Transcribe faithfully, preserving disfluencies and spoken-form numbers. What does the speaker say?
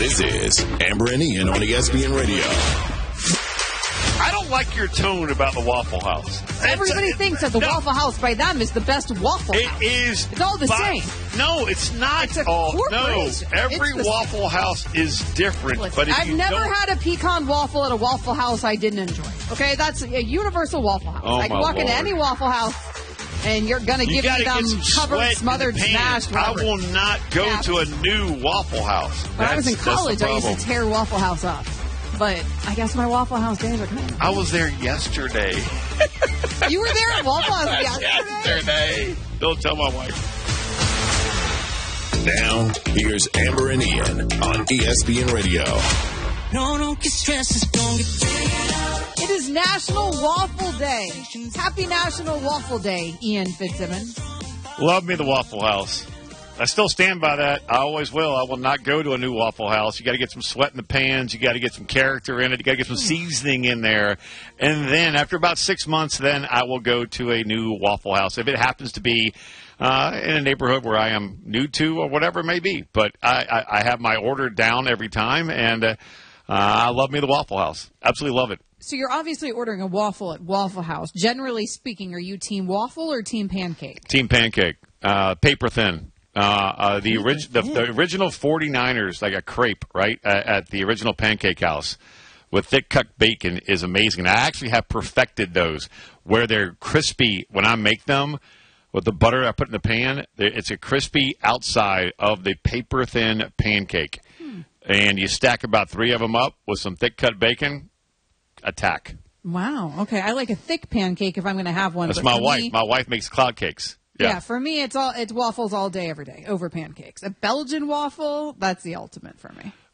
This is Amber and Ian on E S P N Radio. I don't like your tone about the Waffle House. Everybody It's, thinks that the no, Waffle House by them is the best Waffle It House. is. It's all the by, same. No, it's not It's a all. No, corporation. every It's the Waffle House is different. Listen, but if I've you never don't, had a pecan waffle at a Waffle House I didn't enjoy. Okay, that's a universal Waffle House. Oh, I can my walk into Lord. any Waffle House, and you're going to you give me gotta them get some covered, sweat smothered, in the pan. smashed. I whatever. will not go Yeah. to a new Waffle House. When I was in That's- that's college, the I used to problem. tear Waffle House up. But I guess my Waffle House days are coming. I was there yesterday. You were there at Waffle House yesterday? Yesterday. Don't tell my wife. Now, here's Amber and Ian on E S P N Radio. No, don't get stressed, just don't get It is National Waffle Day. Happy National Waffle Day, Ian Fitzsimmons. Love me the Waffle House. I still stand by that. I always will. I will not go to a new Waffle House. You got to get some sweat in the pans. You got to get some character in it. You got to get some seasoning in there. And then after about six months, then I will go to a new Waffle House if it happens to be uh, in a neighborhood where I am new to or whatever it may be. But I, I, I have my order down every time, and uh, uh, I love me the Waffle House. Absolutely love it. So you're obviously ordering a waffle at Waffle House. Generally speaking, are you team waffle or team pancake? Team pancake, uh, paper thin. Uh, uh, the, orig- the, the original forty-niners, like a crepe, right, uh, at the original Pancake House with thick cut bacon is amazing. I actually have perfected those where they're crispy when I make them with the butter I put in the pan. It's a crispy outside of the paper thin pancake. Hmm. And you stack about three of them up with some thick cut bacon. Attack. Wow. Okay. I like a thick pancake if I'm going to have one. That's but my for wife. me- My wife makes cloud cakes. Yeah. Yeah. for me, it's all it's waffles all day, every day over pancakes. A Belgian waffle, that's the ultimate for me.